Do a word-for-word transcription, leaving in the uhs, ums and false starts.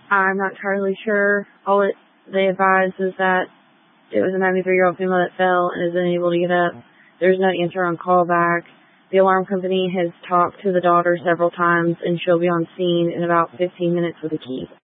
I'm not entirely sure. All it, they advised is that it was a ninety-three-year-old female that fell and is unable to get up. There's no answer on callback. The alarm company has talked to the daughter several times, and she'll be on scene in about fifteen minutes with a key.